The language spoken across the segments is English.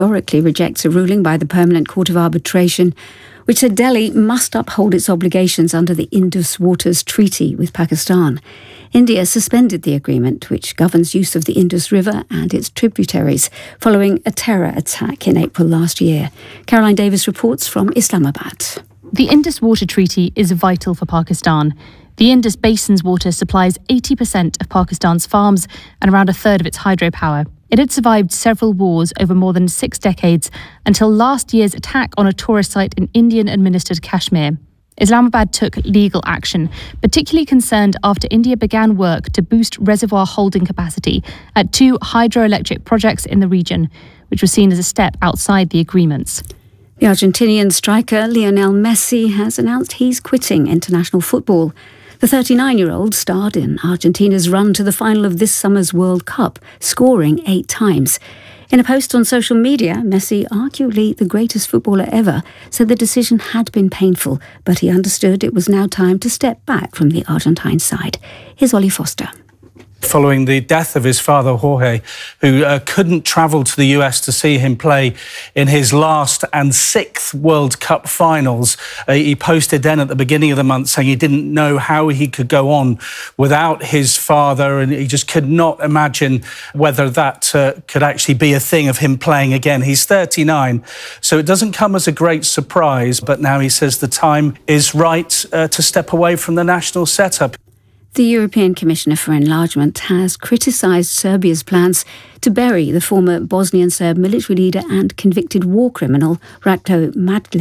categorically rejects a ruling by the Permanent Court of Arbitration, which said Delhi must uphold its obligations under the Indus Waters Treaty with Pakistan. India suspended the agreement, which governs use of the Indus River and its tributaries, following a terror attack in April last year. Caroline Davis reports from Islamabad. The Indus Water Treaty is vital for Pakistan. The Indus Basin's water supplies 80% of Pakistan's farms and around a third of its hydropower. It had survived several wars over more than 6 decades until last year's attack on a tourist site in Indian-administered Kashmir. Islamabad took legal action, particularly concerned after India began work to boost reservoir holding capacity at 2 hydroelectric projects in the region, which was seen as a step outside the agreements. The Argentinian striker Lionel Messi has announced he's quitting international football. The 39-year-old starred in Argentina's run to the final of this summer's World Cup, scoring 8 times. In a post on social media, Messi, arguably the greatest footballer ever, said the decision had been painful, but he understood it was now time to step back from the Argentine side. Here's Ollie Foster. Following the death of his father, Jorge, who couldn't travel to the US to see him play in his last and 6th World Cup finals. He posted then at the beginning of the month saying he didn't know how he could go on without his father, and he just could not imagine whether that could actually be a thing of him playing again. He's 39, so it doesn't come as a great surprise, but now he says the time is right to step away from the national setup. The European Commissioner for Enlargement has criticised Serbia's plans to bury the former Bosnian Serb military leader and convicted war criminal Ratko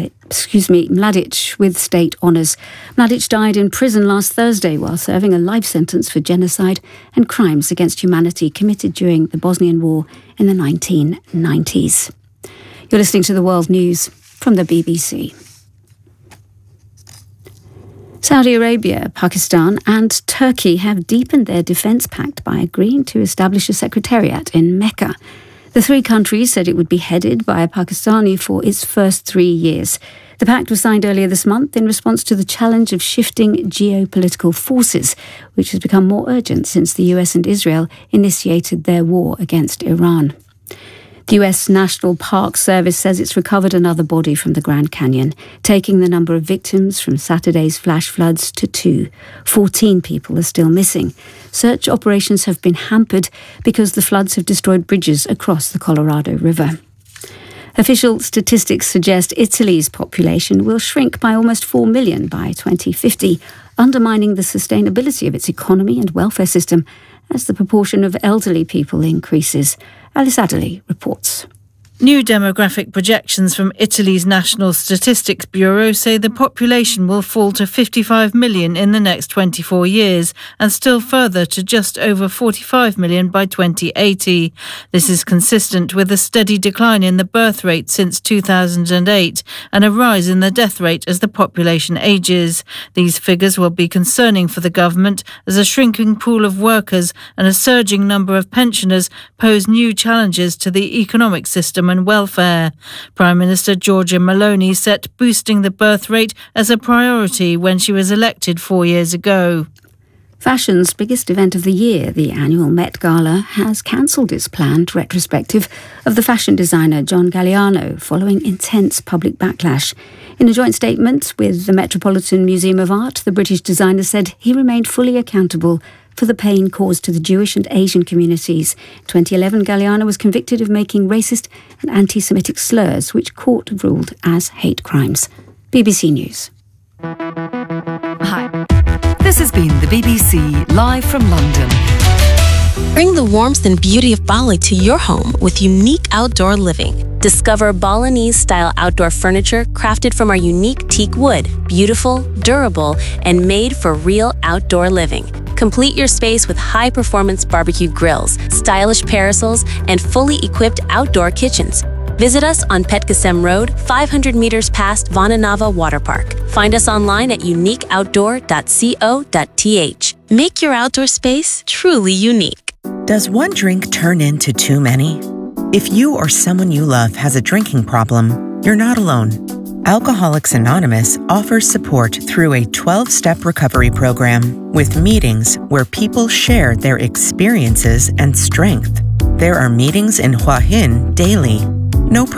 Mladic with state honours. Mladic died in prison last Thursday while serving a life sentence for genocide and crimes against humanity committed during the Bosnian War in the 1990s. You're listening to the World News from the BBC. Saudi Arabia, Pakistan and Turkey have deepened their defence pact by agreeing to establish a secretariat in Mecca. The 3 countries said it would be headed by a Pakistani for its first 3 years. The pact was signed earlier this month in response to the challenge of shifting geopolitical forces, which has become more urgent since the US and Israel initiated their war against Iran. The US National Park Service says it's recovered another body from the Grand Canyon, taking the number of victims from Saturday's flash floods to 2. 14 people are still missing. Search operations have been hampered because the floods have destroyed bridges across the Colorado River. Official statistics suggest Italy's population will shrink by almost 4 million by 2050, undermining the sustainability of its economy and welfare system as the proportion of elderly people increases. Alice Adderley reports. New demographic projections from Italy's National Statistics Bureau say the population will fall to 55 million in the next 24 years and still further to just over 45 million by 2080. This is consistent with a steady decline in the birth rate since 2008 and a rise in the death rate as the population ages. These figures will be concerning for the government as a shrinking pool of workers and a surging number of pensioners pose new challenges to the economic system and welfare. Prime Minister Giorgia Meloni set boosting the birth rate as a priority when she was elected 4 years ago. Fashion's biggest event of the year, the annual Met Gala, has cancelled its planned retrospective of the fashion designer John Galliano following intense public backlash. In a joint statement with the Metropolitan Museum of Art, the British designer said he remained fully accountable for the pain caused to the Jewish and Asian communities. In 2011, Galliano was convicted of making racist and anti-Semitic slurs, which court ruled as hate crimes. BBC News. Hi, this has been the BBC live from London. Bring the warmth and beauty of Bali to your home with unique outdoor living. Discover Balinese-style outdoor furniture crafted from our unique teak wood, beautiful, durable, and made for real outdoor living. Complete your space with high-performance barbecue grills, stylish parasols, and fully equipped outdoor kitchens. Visit us on Petkasem Road, 500 meters past Vananava Water Park. Find us online at uniqueoutdoor.co.th. Make your outdoor space truly unique. Does one drink turn into too many? If you or someone you love has a drinking problem, you're not alone. Alcoholics Anonymous offers support through a 12-step recovery program with meetings where people share their experiences and strength. There are meetings in Hua Hin daily. No pressure.